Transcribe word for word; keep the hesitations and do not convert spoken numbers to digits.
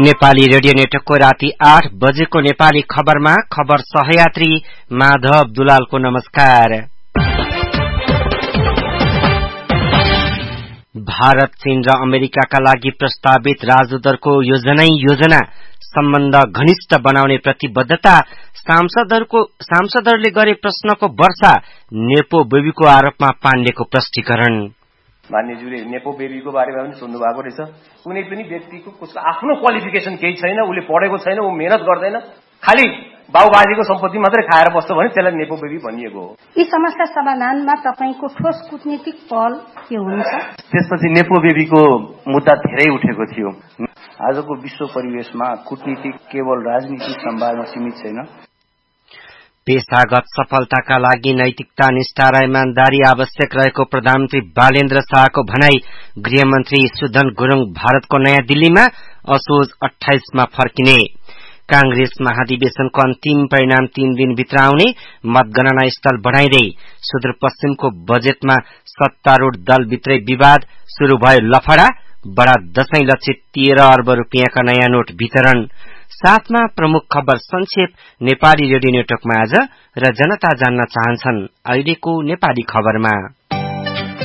Nepali radio नेटवर्कको राति आठ बजेको नेपाली खबरमा खबर सहयात्री माधव दुलालको नमस्कार। भारत चीन र अमेरिकाका लागि प्रस्तावित राजदूतहरूको योजनै योजना सम्बन्ध घनिष्ठ बनाउने प्रतिबद्धता सांसदहरूको सांसदहरूले गरे प्रश्नको वर्षा नेपो बेबीको आरोपमा पाण्डेको प्रष्टीकरण। मान्यज्यूले नेपो बेबीको बारेमा पनि सुन्नु भएको रहेछ। कुनै पनि व्यक्तिको उसको आफ्नो क्वालिफिकेसन केही छैन, उसले पढेको छैन, ऊ मेहनत गर्दैन, खाली बाबुबाजेको सम्पत्ति मात्रै खाएर बस्छ भने त्यसलाई नेपो बेबी भनिएको हो। यी समस्या समाधानमा तपाईको ठोस कूटनीतिक पहल के हुन्छ? त्यसपछि नेपो बेबीको मुद्दा धेरै उठेको थियो। आजको विश्व परिवेशमा कूटनीति केवल राजनीतिक सम्वादमा सीमित छैन। पेशागत सफलताका लागि नैतिकता, निष्ठा र इमानदारी आवश्यक रहेको प्रधानमन्त्री बालेन्द्र शाहको भनाई। गृहमन्त्री सुदन गुरुङ भारतको नयाँ दिल्लीमा असोज अठाइसमा फर्किने। कांग्रेस महाधिवेशनको अन्तिम परिणाम तीन दिनभित्र आउने, मतगणना स्थल बढ़ाइँदै। सुदूरपश्चिमको बजेटमा सत्तारूढ़ दलभित्रै विवाद, शुरू भयो लफड़ा। बडा दशैं लक्षित तेह्र अर्ब रुपियाँका नयाँ नोट वितरण। साथमा प्रमुख खबर संक्षेप नेपाली रेडियो नेटवर्कमा आज र जनता जान्न चाहन्छन् अहिलेको नेपाली खबरमा।